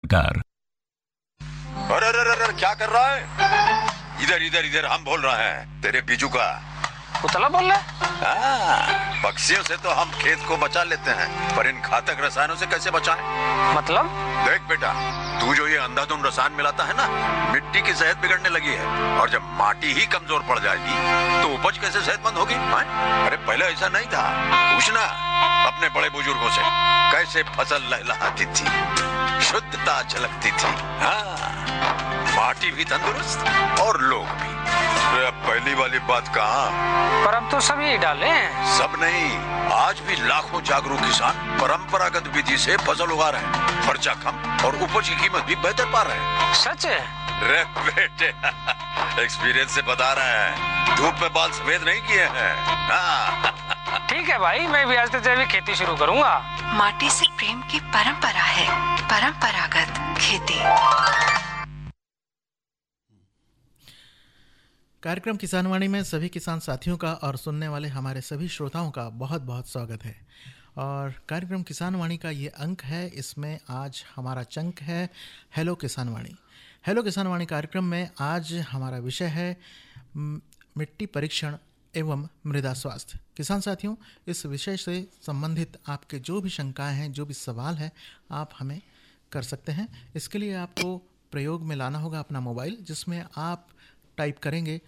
चमत्कार। अरे अरे अरे क्या कर रहा है? इधर इधर इधर हम बोल रहे हैं तेरे बीजू का। पुतला बोल रहा है? पक्षियों से तो हम खेत को बचा लेते हैं, पर इन घातक रसायनों से कैसे बचाएं? मतलब? देख बेटा, तू जो ये अंधाधुंध रसायन मिलाता है ना, मिट्टी की सेहत बिगड़ने लगी है। और जब माटी ही कमजोर पड़ जाएगी तो उपज कैसे सेहतमंद होगी? अरे पहले ऐसा नहीं था। पूछना अपने बड़े बुजुर्गों से, कैसे फसल लहलहाती थी, शुद्धता झलकती थी। हाँ, माटी भी तंदुरुस्त और लोग भी। पहली वाली बात कहाँ? पर अब तो सभी डाले हैं। सब नहीं, आज भी लाखों जागरूक किसान परंपरागत विधि से फसल उगा रहे हैं। खर्चा कम और उपज की कीमत भी बेहतर पा रहे हैं। सच है? रे बेटे, एक्सपीरियंस से बता रहे हैं। धूप में बाल सफेद नहीं किए हैं। हाँ। ठीक है भाई, मैं भी आज से जैविक खेती शुरू करूंगा। माटी से प्रेम की परंपरा है, परंपरागत खेती। कार्यक्रम किसानवाणी में सभी किसान साथियों का और सुनने वाले हमारे सभी श्रोताओं का बहुत बहुत स्वागत है। और कार्यक्रम किसानवाणी का ये अंक है, इसमें आज हमारा चंक है हेलो किसानवाणी। हेलो किसानवाणी कार्यक्रम में आज हमारा विषय है मिट्टी परीक्षण एवं मृदा स्वास्थ्य। किसान साथियों, इस विषय से संबंधित आपके जो भी शंकाएं हैं, जो भी सवाल है, आप हमें कर सकते हैं। इसके लिए आपको प्रयोग में लाना होगा अपना मोबाइल, जिसमें आप टाइप करेंगे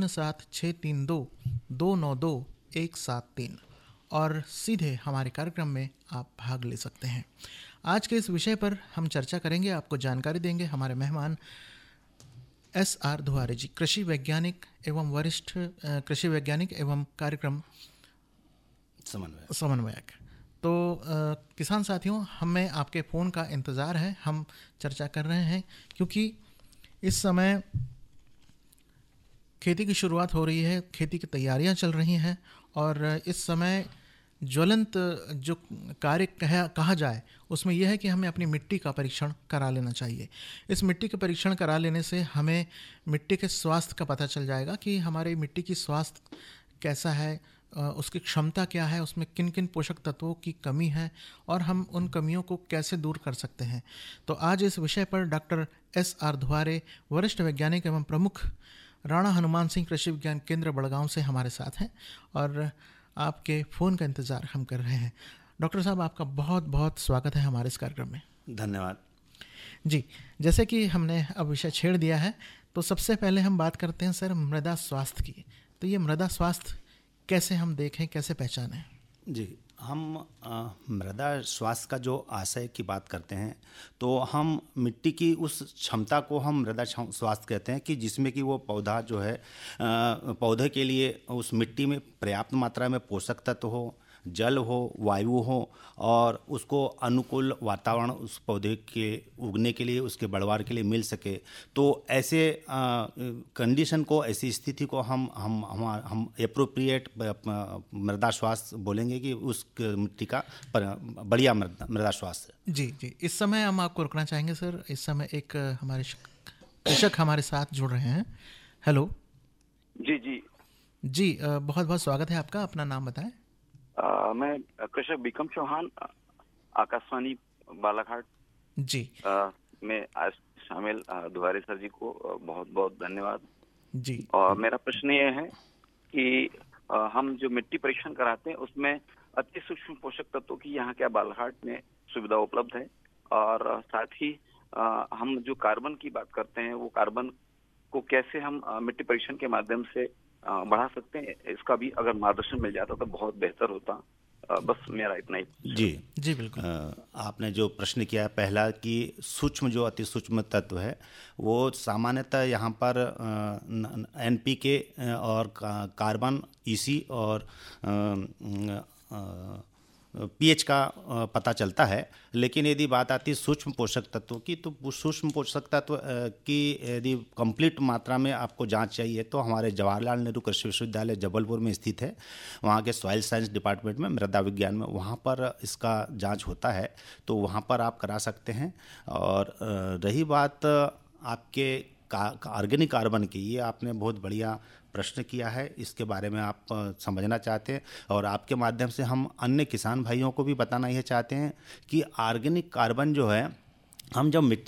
07632292173 और सीधे हमारे कार्यक्रम में आप भाग ले सकते हैं। आज के इस विषय पर हम चर्चा करेंगे, आपको जानकारी देंगे हमारे मेहमान SR धुआरे जी, कृषि वैज्ञानिक एवं वरिष्ठ कृषि वैज्ञानिक एवं कार्यक्रम समन्वयक। तो किसान साथियों, हमें आपके फ़ोन का इंतज़ार है। हम चर्चा कर रहे हैं क्योंकि इस समय खेती की शुरुआत हो रही है, खेती की तैयारियां चल रही हैं और इस समय ज्वलंत जो कार्य कहा जाए उसमें यह है कि हमें अपनी मिट्टी का परीक्षण करा लेना चाहिए। इस मिट्टी के परीक्षण करा लेने से हमें मिट्टी के स्वास्थ्य का पता चल जाएगा कि हमारी मिट्टी की स्वास्थ्य कैसा है, उसकी क्षमता क्या है, उसमें किन किन पोषक तत्वों की कमी है और हम उन कमियों को कैसे दूर कर सकते हैं। तो आज इस विषय पर डॉक्टर SR धुआरे, वरिष्ठ वैज्ञानिक एवं प्रमुख राणा हनुमान सिंह कृषि विज्ञान केंद्र बड़गांव से हमारे साथ हैं और आपके फ़ोन का इंतज़ार हम कर रहे हैं। डॉक्टर साहब, आपका बहुत बहुत स्वागत है हमारे इस कार्यक्रम में। धन्यवाद जी। जैसे कि हमने अब विषय छेड़ दिया है, तो सबसे पहले हम बात करते हैं सर मृदा स्वास्थ्य की। तो ये मृदा स्वास्थ्य कैसे हम देखें, कैसे पहचानें? जी, हम मृदा स्वास्थ्य का जो आशय की बात करते हैं तो हम मिट्टी की उस क्षमता को हम मृदा स्वास्थ्य कहते हैं कि जिसमें कि वो पौधा जो है पौधे के लिए उस मिट्टी में पर्याप्त मात्रा में पोषक तत्व हो, जल हो, वायु हो और उसको अनुकूल वातावरण उस पौधे के उगने के लिए, उसके बढ़वार के लिए मिल सके। तो ऐसे कंडीशन को, ऐसी स्थिति को हम एप्रोप्रिएट मृदा स्वास्थ्य बोलेंगे कि उस मिट्टी का बढ़िया मृदा स्वास्थ्य। जी जी, इस समय हम आपको रुकना चाहेंगे सर। इस समय एक हमारे कृषक हमारे साथ जुड़ रहे हैं। हेलो जी जी जी, बहुत बहुत स्वागत है आपका। अपना नाम बताएं। मैं कृषक बिकम चौहान, आकाशवाणी बालाघाट जी में आज शामिल धुआरे सर जी को बहुत बहुत धन्यवाद जी। और मेरा प्रश्न ये है कि हम जो मिट्टी परीक्षण कराते हैं उसमें अति सूक्ष्म पोषक तत्वों की यहाँ क्या बालाघाट में सुविधा उपलब्ध है? और साथ ही हम जो कार्बन की बात करते हैं, वो कार्बन को कैसे हम मिट्टी परीक्षण के माध्यम से बढ़ा सकते हैं? इसका भी अगर मार्गदर्शन मिल जाता तो बहुत बेहतर होता। बस मेरा इतना ही। जी जी बिल्कुल। आपने जो प्रश्न किया है पहला कि सूक्ष्म जो अति सूक्ष्म तत्व है वो सामान्यतः यहाँ पर NPK और कार्बन, EC और pH का पता चलता है। लेकिन यदि बात आती है सूक्ष्म पोषक तत्वों की, तो सूक्ष्म पोषक तत्व की यदि कंप्लीट मात्रा में आपको जांच चाहिए तो हमारे जवाहरलाल नेहरू कृषि विश्वविद्यालय जबलपुर में स्थित है। वहाँ के सॉइल साइंस डिपार्टमेंट में, मृदा विज्ञान में, वहाँ पर इसका जांच होता है, तो वहाँ पर आप करा सकते हैं। और रही बात आपके ऑर्गेनिक कार्बन की, ये आपने बहुत बढ़िया प्रश्न किया है, इसके बारे में आप समझना चाहते हैं और आपके माध्यम से हम अन्य किसान भाइयों को भी बताना यह चाहते हैं कि ऑर्गेनिक कार्बन जो है, हम जब मिट्टी